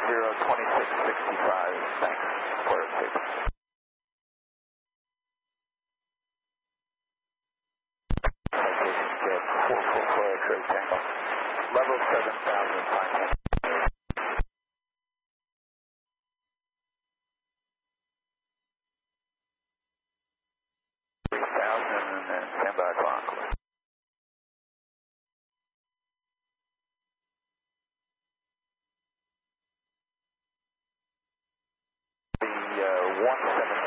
2665, thanks, for the paper. Citation jet 444 X-ray Tango, level 7,500. 3,000 and then stand by for encore. The 170